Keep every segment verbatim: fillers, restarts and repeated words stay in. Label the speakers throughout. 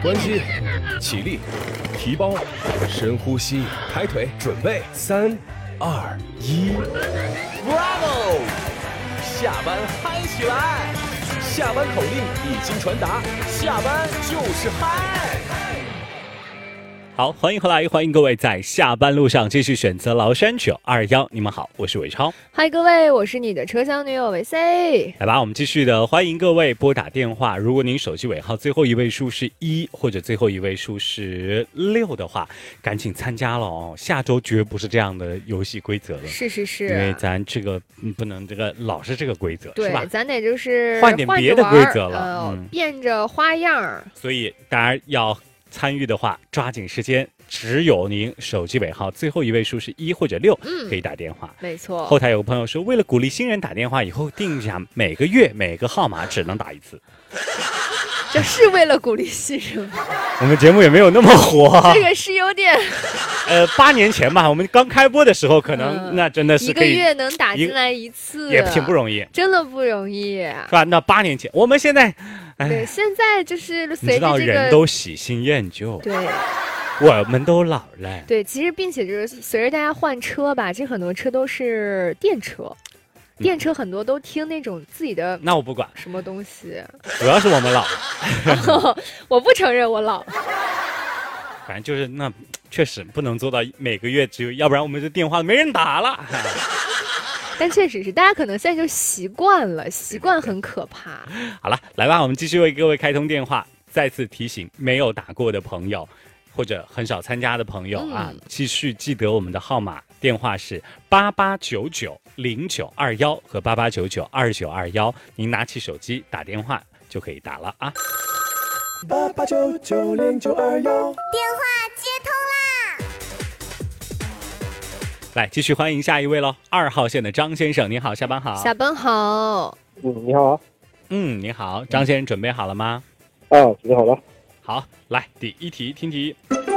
Speaker 1: 关机，起立，提包，深呼吸，抬腿，准备，三、二、一 ，Bravo！ 下班嗨起来！下班口令已经传达，下班就是嗨。
Speaker 2: 好，欢迎回来，欢迎各位在下班路上继续选择崂山九二幺。你们好，我是伟超。
Speaker 3: 嗨，各位，我是你的车厢女友维 C。
Speaker 2: 来吧，我们继续的，欢迎各位拨打电话。如果您手机尾号最后一位数是一，或者最后一位数是六的话，赶紧参加了哦。下周绝不是这样的游戏规则了，
Speaker 3: 是是是，
Speaker 2: 因为咱这个不能这个老是这个规则，
Speaker 3: 对，
Speaker 2: 是吧？
Speaker 3: 咱得就是
Speaker 2: 换点别的规则了，
Speaker 3: 呃
Speaker 2: 嗯，
Speaker 3: 变着花样。
Speaker 2: 所以大家要参与的话，抓紧时间。只有您手机尾号最后一位数是一或者六，
Speaker 3: 嗯，
Speaker 2: 可以打电话。
Speaker 3: 没错。
Speaker 2: 后台有个朋友说，为了鼓励新人打电话，以后定下每个月每个号码只能打一次。
Speaker 3: 这是为了鼓励新人吗？
Speaker 2: 我们节目也没有那么火，
Speaker 3: 这个是有点。
Speaker 2: 呃，八年前吧，我们刚开播的时候，可能、嗯、那真的是可以
Speaker 3: 一个月能打进来一次，
Speaker 2: 也挺不容易，
Speaker 3: 真的不容易，
Speaker 2: 是吧？那八年前，我们现在，
Speaker 3: 对，现在就是随着这个，
Speaker 2: 你知道人都喜新厌旧，
Speaker 3: 对。
Speaker 2: 我们都老了，
Speaker 3: 对，其实并且就是随着大家换车吧，这很多车都是电车，电车很多都听那种自己的，
Speaker 2: 那我不管
Speaker 3: 什么东西，
Speaker 2: 主要是我们老了，
Speaker 3: 我不承认我老了，
Speaker 2: 反正就是那确实不能做到每个月只有，要不然我们这电话没人打了。
Speaker 3: 但确实是，大家可能现在就习惯了，习惯很可怕。
Speaker 2: 好了，来吧，我们继续为各位开通电话。再次提醒，没有打过的朋友。或者很少参加的朋友啊，嗯、继续记得我们的号码，电话是八八九九零九二幺和八八九九二九二幺，您拿起手机打电话就可以打了啊。
Speaker 1: 八八九九零九二幺，
Speaker 4: 电话接通啦！
Speaker 2: 来，继续欢迎下一位喽，二号线的张先生，你好，下班好。
Speaker 3: 下班好。
Speaker 5: 嗯，你好。
Speaker 2: 嗯，你好，张先生，准备好了吗？
Speaker 5: 啊，准备好了。
Speaker 2: 好，来第一题，听题。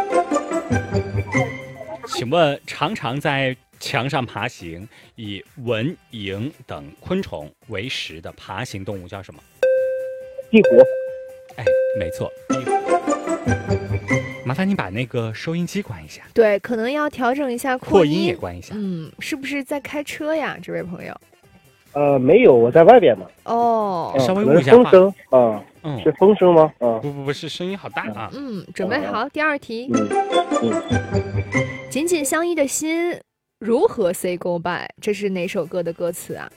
Speaker 2: 请问，常常在墙上爬行、以蚊、蝇等昆虫为食的爬行动物叫什么？
Speaker 5: 壁虎。
Speaker 2: 哎，没错，壁虎。麻烦你把那个收音机关一下。
Speaker 3: 对，可能要调整一下
Speaker 2: 扩
Speaker 3: 音，
Speaker 2: 音也关一下。
Speaker 3: 嗯，是不是在开车呀，这位朋友？
Speaker 5: 呃，没有，我在外边呢。
Speaker 3: 哦，
Speaker 2: 稍微误一下
Speaker 5: 话。风声啊。
Speaker 2: 嗯，
Speaker 5: 是风声吗？啊，
Speaker 2: 不不不是，声音好大啊。
Speaker 3: 嗯，准备好，第二题。
Speaker 5: 嗯嗯，
Speaker 3: 紧紧相依的心如何 say goodbye？ 这是哪首歌的歌词啊？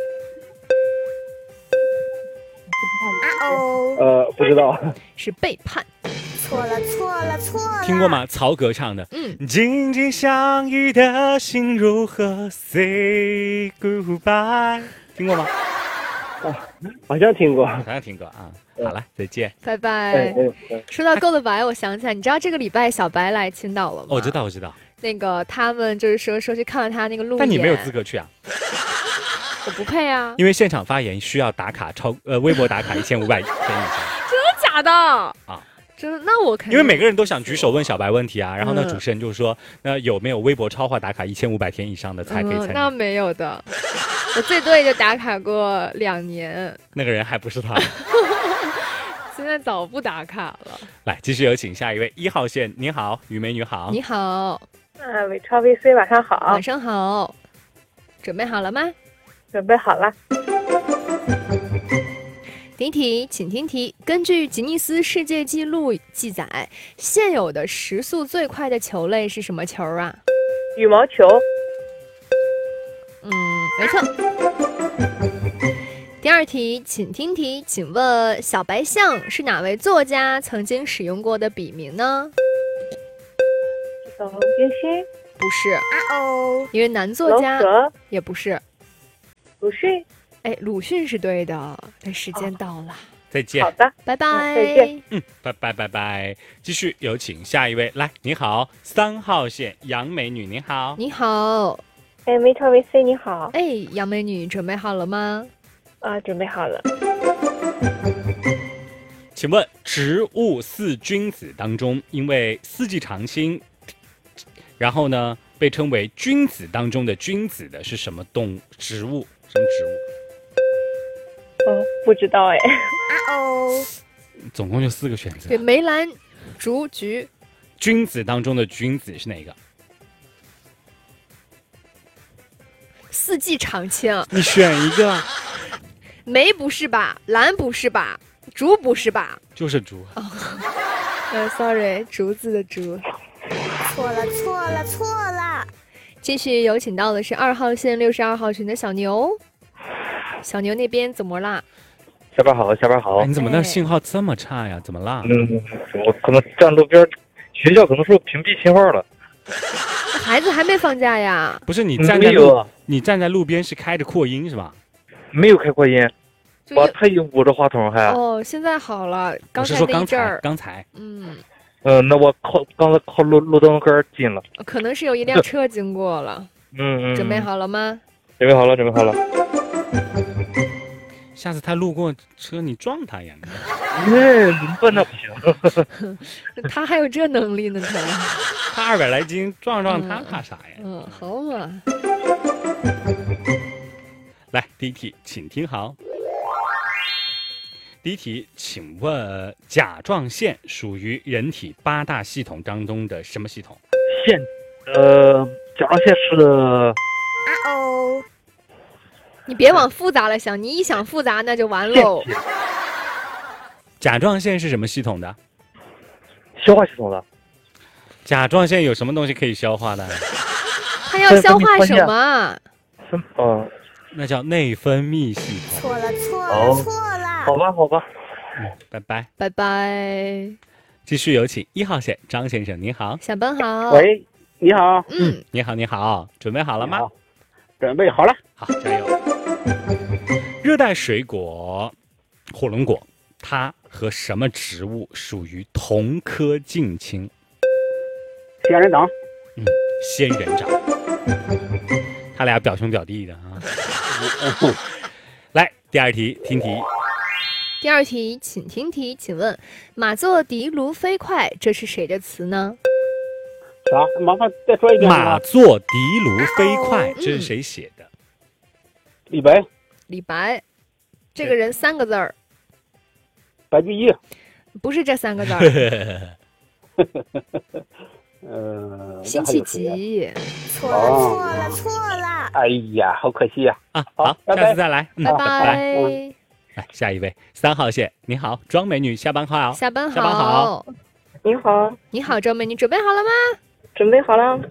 Speaker 4: 啊哦，
Speaker 5: 呃，不知道。
Speaker 3: 是背叛。
Speaker 4: 错了错了错了。
Speaker 2: 听过吗？曹格唱的。
Speaker 3: 嗯，
Speaker 2: 紧紧相依的心如何 say goodbye？ 听过吗？
Speaker 5: 啊，好像听过，
Speaker 2: 好像听过啊。好了，再见，
Speaker 3: 拜拜。
Speaker 5: 哎哎、
Speaker 3: 说到够了白，我想起来，你知道这个礼拜小白来青岛了吗？
Speaker 2: 我知道，我知道。
Speaker 3: 那个他们就是说说去看了他那个路演，
Speaker 2: 但你没有资格去啊。
Speaker 3: 我不配啊，
Speaker 2: 因为现场发言需要打卡超呃微博打卡一千五百天以上。
Speaker 3: 真的假的
Speaker 2: 啊？
Speaker 3: 真的？那我肯定。
Speaker 2: 因为每个人都想举手问小白问题啊，然后呢，嗯、主持人就说，那有没有微博超话打卡一千五百天以上的才可以参加？
Speaker 3: 嗯、那没有的。我最多也就打卡过两年，
Speaker 2: 那个人还不是他。
Speaker 3: 现在早不打卡了。
Speaker 2: 来，继续有请下一位一号线。你好，虞美女好。
Speaker 3: 你好。
Speaker 6: 啊，伟超 V C 晚上好。
Speaker 3: 晚上好。准备好了吗？
Speaker 6: 准备好了。
Speaker 3: 第一题，请听题。根据吉尼斯世界纪录记载，现有的时速最快的球类是什么球啊？
Speaker 6: 羽毛球。
Speaker 3: 嗯，没错。第二题，请听题，请问小白象是哪位作家曾经使用过的笔名呢？
Speaker 6: 董冰心？
Speaker 3: 不是。
Speaker 4: 啊哦，
Speaker 3: 因为男作家也不是。
Speaker 6: 鲁迅？
Speaker 3: 哎，鲁迅是对的，但时间到了。哦、
Speaker 2: 再见。
Speaker 6: 好的，
Speaker 3: 拜拜。
Speaker 6: 再见。
Speaker 2: 嗯，拜拜拜拜。继续有请下一位，来，你好，三号线杨美女，你好。
Speaker 3: 你好。
Speaker 6: 哎，梅超 V C 你好。
Speaker 3: 哎，杨美女，准备好了吗？
Speaker 6: 啊，准备好了。
Speaker 2: 请问植物四君子当中，因为四季常青，然后呢被称为君子当中的君子的是什么动植物？什么植物？
Speaker 6: 哦，不知道哎。
Speaker 4: 啊哦，
Speaker 2: 总共就四个选择。
Speaker 3: 对，梅兰竹菊。
Speaker 2: 君子当中的君子是哪个？
Speaker 3: 四季常青。
Speaker 2: 你选一个。
Speaker 3: 梅不是吧？兰不是吧？竹不是吧？
Speaker 2: 就是竹。
Speaker 3: 哦，呃，sorry， 竹子的竹。
Speaker 4: 错了错了错了。
Speaker 3: 继续有请到的是二号线六十二号群的小牛。小牛那边怎么啦？
Speaker 5: 下班好，下班好。
Speaker 2: 哎，你怎么那信号这么差呀？怎么啦？
Speaker 5: 嗯，我可能站路边，学校可能说屏蔽信号了。
Speaker 3: 孩子还没放假呀？
Speaker 2: 不是你站在路，你站在路边是开着扩音是吧？
Speaker 5: 没有开扩音，我特意捂着话筒还。
Speaker 3: 哦，现在好了，刚才
Speaker 2: 我是说刚
Speaker 3: 那一阵儿，
Speaker 2: 刚才。
Speaker 3: 嗯。
Speaker 5: 嗯、呃，那我靠，刚才靠路路灯杆近了。
Speaker 3: 可能是有一辆车经过了。
Speaker 5: 嗯嗯。
Speaker 3: 准备好了吗？
Speaker 5: 准备好了，准备好了。
Speaker 2: 下次他路过车，你撞他呀？
Speaker 5: 那不那不行。
Speaker 3: 他还有这能力呢，他。
Speaker 2: 他二百来斤，撞撞他怕啥呀？
Speaker 3: 嗯，嗯好嘛。
Speaker 2: 来，第一题，请听好。第一题，请问甲状腺属于人体八大系统当中的什么系统？
Speaker 5: 腺，呃，甲状腺是。
Speaker 4: 啊哦。
Speaker 3: 你别往复杂了想，你一想复杂那就完喽。
Speaker 2: 甲状腺是什么系统的？
Speaker 5: 消化系统的。
Speaker 2: 甲状腺有什么东西可以消化的？
Speaker 3: 它要消化什么？
Speaker 5: 什么？哦，
Speaker 2: 那叫内分泌系统。
Speaker 4: 错了错了错了。
Speaker 5: 好吧好吧。
Speaker 2: 嗯，拜拜
Speaker 3: 拜拜。
Speaker 2: 继续有请一号线张先生，您好。
Speaker 3: 下班好。
Speaker 5: 喂，你好。
Speaker 3: 嗯，
Speaker 2: 你好你好，准备好了吗？
Speaker 5: 准备好了。
Speaker 2: 好，加油。热带水果火龙果，它和什么植物属于同科近亲？
Speaker 5: 仙人掌。
Speaker 2: 嗯，仙人掌。他俩表兄表弟的啊。来，第二题，听题。
Speaker 3: 第二题，请听题，请问马作的卢飞快，这是谁的词呢？
Speaker 5: 啥？麻烦再说一遍。
Speaker 2: 马作的卢飞快，这是谁写的？
Speaker 5: 李白。
Speaker 3: 李白，这个人三个字儿。
Speaker 5: 白居易。
Speaker 3: 不是这三个字儿。
Speaker 5: 呃，
Speaker 3: 辛弃疾。
Speaker 4: 错了错了错了。
Speaker 5: 哎呀，好可惜呀！
Speaker 2: 啊，好，下次再来。
Speaker 3: 拜拜。
Speaker 2: 来，下一位，三号线，你好，庄美女，下班好。
Speaker 3: 下班好。
Speaker 2: 下班好。
Speaker 6: 你好。
Speaker 3: 你好，庄美女，准备好了吗？
Speaker 6: 准备好了。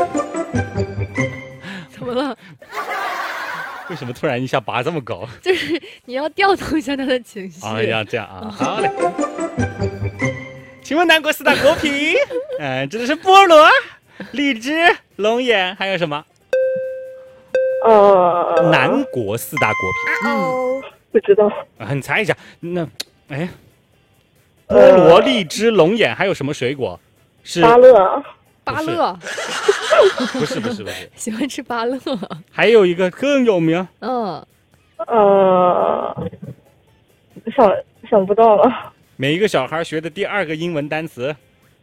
Speaker 3: 怎么了？
Speaker 2: 为什么突然一下拔这么高？
Speaker 3: 就是你要调动一下他的情绪。
Speaker 2: 哎呀，这样啊，好嘞。请问南国四大果品，嗯、呃，指的是菠萝、荔枝、龙眼，还有什么？
Speaker 6: 呃，
Speaker 2: 南国四大果品。
Speaker 4: 哦，
Speaker 6: 不知道。
Speaker 2: 啊，你猜一下，那，哎，菠萝、荔枝、龙眼，还有什么水果？是
Speaker 6: 芭乐。
Speaker 3: 芭乐。
Speaker 2: 不是不是不是，
Speaker 3: 喜欢吃芭乐。
Speaker 2: 还有一个更有名。
Speaker 3: 嗯。
Speaker 6: 呃，想想不到了。
Speaker 2: 每一个小孩学的第二个英文单词。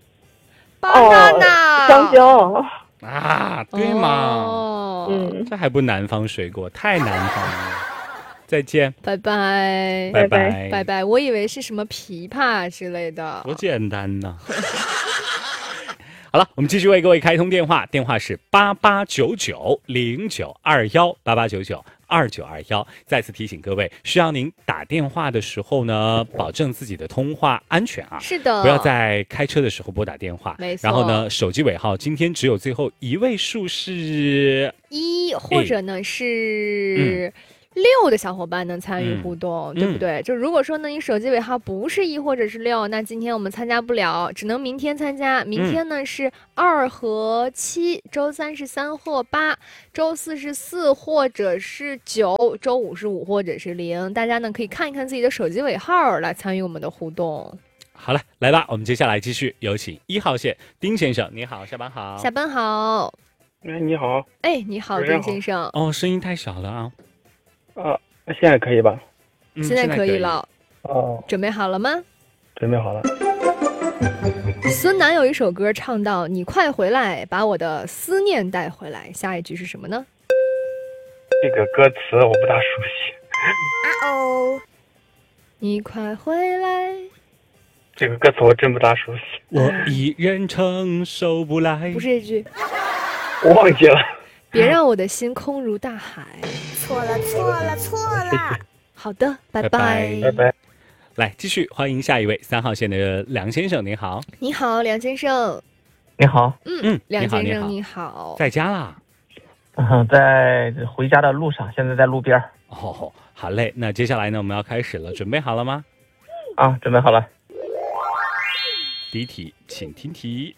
Speaker 3: banana。
Speaker 6: 香蕉。
Speaker 2: 啊，对嘛？
Speaker 3: 哦、
Speaker 6: 嗯，
Speaker 2: 这还不南方水果，太南方了。再见，
Speaker 3: 拜拜，
Speaker 2: 拜
Speaker 6: 拜
Speaker 3: 拜拜。我以为是什么琵琶之类的。
Speaker 2: 多简单呐！好了，我们继续为各位开通电话，电话是八八九九零九二幺八八九九二九二幺。再次提醒各位，需要您打电话的时候呢，保证自己的通话安全啊。
Speaker 3: 是的，
Speaker 2: 不要在开车的时候拨打电话。
Speaker 3: 没错。
Speaker 2: 然后呢，手机尾号今天只有最后一位数是
Speaker 3: 一，或者呢是。嗯六的小伙伴能参与互动，嗯、对不对？嗯、就如果说呢，你手机尾号不是一或者是六，那今天我们参加不了，只能明天参加。明天呢、嗯、是二和七，周三是三或八，周四是四或者是九，周五是五或者是零。大家呢可以看一看自己的手机尾号来参与我们的互动。
Speaker 2: 好了，来吧，我们接下来继续有请一号线丁先生，你好，下班好。
Speaker 3: 下班好。
Speaker 5: 哎，你好。
Speaker 3: 哎，你好，丁先生。
Speaker 2: 哦，声音太小了啊。
Speaker 5: 啊，那现在可以吧？
Speaker 2: 嗯、
Speaker 3: 现在可以了。
Speaker 5: 哦，
Speaker 3: 准备好了吗？
Speaker 5: 准备好了。
Speaker 3: 孙楠有一首歌唱到：“你快回来，把我的思念带回来。”下一句是什么呢？
Speaker 5: 这个歌词我不大熟悉。
Speaker 4: 啊哦，
Speaker 3: 你快回来，
Speaker 5: 这个歌词我真不大熟悉，
Speaker 2: 我一人承受不来。
Speaker 3: 不是这句，
Speaker 5: 我忘记了。
Speaker 3: 别让我的心空如大海。
Speaker 4: 错了错了错了。
Speaker 3: 好的，拜
Speaker 2: 拜拜
Speaker 5: 拜拜。
Speaker 2: 来，继续欢迎下一位三号线的梁先生，您好。
Speaker 3: 你好，梁先生。
Speaker 5: 你好，
Speaker 3: 嗯
Speaker 2: 嗯
Speaker 3: 梁
Speaker 2: 你好你好
Speaker 3: 先生你好。
Speaker 2: 在家啦？
Speaker 5: 嗯，在回家的路上，现在在路边儿
Speaker 2: 哦，好嘞。那接下来呢，我们要开始了，准备好了吗？
Speaker 5: 啊，准备好了。
Speaker 2: 第一题，请听题。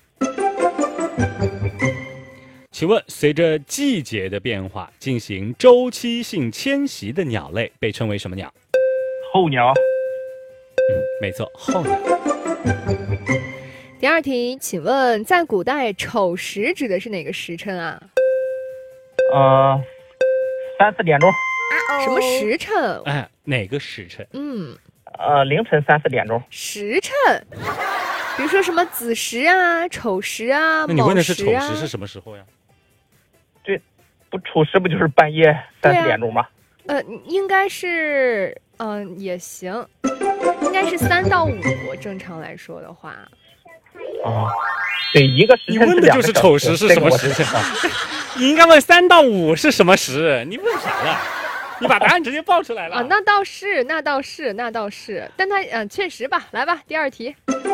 Speaker 2: 请问，随着季节的变化进行周期性迁徙的鸟类被称为什么鸟？
Speaker 5: 候鸟，
Speaker 2: 嗯，没错，候鸟。
Speaker 3: 第二题，请问在古代丑时指的是哪个时辰啊？
Speaker 5: 呃，三四点钟，
Speaker 4: 啊哦。
Speaker 3: 什么时辰？
Speaker 2: 哎，哪个时辰？
Speaker 3: 嗯，
Speaker 5: 呃，凌晨三四点钟。
Speaker 3: 时辰。比如说什么子时啊、丑时啊、
Speaker 2: 那你问的是丑
Speaker 3: 卯时啊
Speaker 2: 时是什么时候呀？
Speaker 5: 不，丑时不就是半夜三
Speaker 3: 对啊
Speaker 5: 四点钟吗？
Speaker 3: 呃，应该是，嗯、也行，应该是三到五。正常来说的话，
Speaker 5: 啊，对，一个时辰
Speaker 2: 你问的
Speaker 5: 两个小
Speaker 2: 就是丑时是什么时辰？你应该问三到五是什么时？你问啥了？你把答案直接报出来了。
Speaker 3: 啊，那倒是，那倒是，那倒是，但他，嗯、确实吧。来吧，第二题。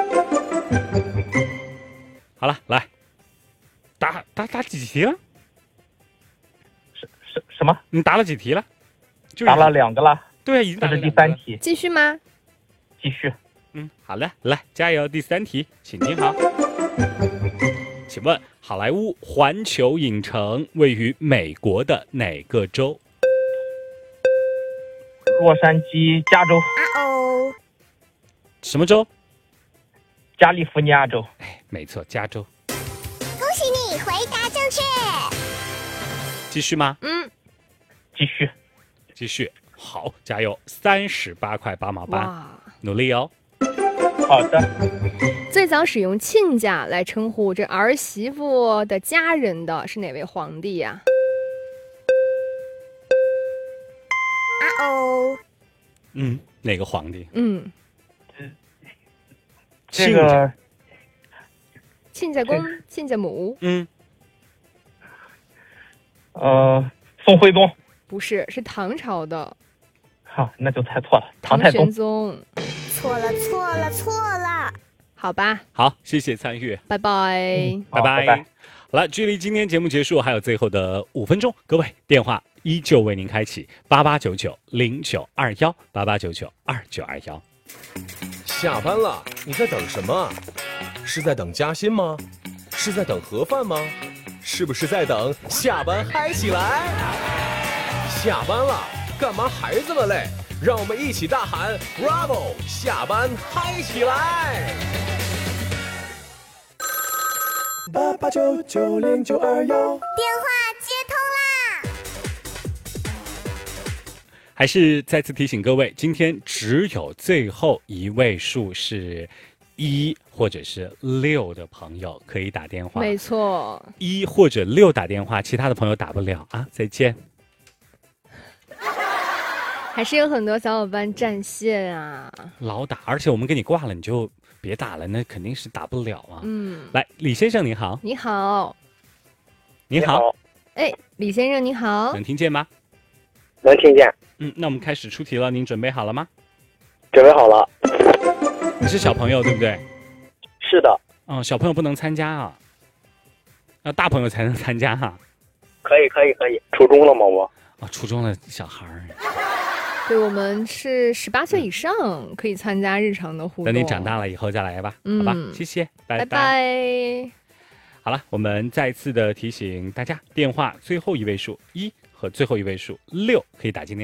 Speaker 2: 好了，来，答答答几题了？
Speaker 5: 什什什么？
Speaker 2: 你答了几题了？就
Speaker 5: 答了两个了，
Speaker 2: 对啊，已经
Speaker 5: 这是
Speaker 2: 答了两个了。
Speaker 5: 第三题，
Speaker 3: 继续吗？
Speaker 5: 继续。
Speaker 2: 嗯，好了，来加油！第三题，请听好。请问好莱坞环球影城位于美国的哪个州？
Speaker 5: 洛杉矶、加州、
Speaker 4: 啊哦。
Speaker 2: 什么州？
Speaker 5: 加利福尼亚州。
Speaker 2: 哎，没错，加州。
Speaker 4: 恭喜你回答正确。
Speaker 2: 继续吗？
Speaker 3: 嗯，
Speaker 5: 继续。
Speaker 2: 继续。好，加油！三十八块八毛八，
Speaker 3: 哇，
Speaker 2: 努力哦。
Speaker 5: 好的。
Speaker 3: 最早使用亲家来称呼这儿媳妇的家人的是哪位皇帝呀、
Speaker 4: 啊哦。
Speaker 2: 嗯，哪个皇帝？
Speaker 3: 嗯，
Speaker 5: 这个
Speaker 3: 亲家公、亲家母，
Speaker 2: 嗯，
Speaker 5: 呃，宋徽宗。
Speaker 3: 不是，是唐朝的
Speaker 5: 好，那就猜错了，唐
Speaker 3: 唐
Speaker 5: 太宗
Speaker 3: 玄。宗。
Speaker 4: 错了错了错了。
Speaker 3: 好吧，
Speaker 2: 好，谢谢参与，
Speaker 3: 拜拜。
Speaker 2: 拜
Speaker 5: 好拜拜。
Speaker 2: 好了，距离今天节目结束还有最后的五分钟，各位电话依旧为您开启八八九九零九二幺八八九九二九二幺。
Speaker 1: 下班了，你在等什么？是在等加薪吗？是在等盒饭吗？是不是在等下班嗨起来？下班了，干嘛还这么累？让我们一起大喊 Bravo！ 下班嗨起来！八八九九零九二幺。
Speaker 4: 电话接通啦。
Speaker 2: 还是再次提醒各位，今天只有最后一位数是一或者是六的朋友可以打电话，
Speaker 3: 没错，
Speaker 2: 一或者六打电话，其他的朋友打不了啊！再见。
Speaker 3: 还是有很多小伙伴占线啊。
Speaker 2: 老打，而且我们给你挂了，你就别打了，那肯定是打不了啊。
Speaker 3: 嗯，
Speaker 2: 来，李先生您好，
Speaker 3: 你好，
Speaker 2: 你好，
Speaker 3: 哎，李先生你好，
Speaker 2: 能听见吗？
Speaker 5: 能听见。
Speaker 2: 嗯，那我们开始出题了，您准备好了吗？
Speaker 5: 准备好了。
Speaker 2: 你是小朋友对不对？
Speaker 5: 是的。
Speaker 2: 嗯，小朋友不能参加啊，那大朋友才能参加哈、啊。
Speaker 5: 可以可以可以。初中了吗我？
Speaker 2: 哦，初中的小孩儿。
Speaker 3: 对，我们是十八岁以上可以参加日常的互动。
Speaker 2: 等你长大了以后再来吧，
Speaker 3: 嗯
Speaker 2: 好吧？谢谢，拜
Speaker 3: 拜拜。
Speaker 2: 好了，我们再次的提醒大家，电话最后一位数一和最后一位数六可以打进电话。